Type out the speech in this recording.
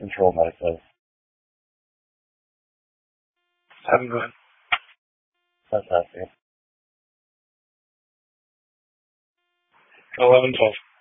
control medically. Have a good one. Fantastic. 11, 12.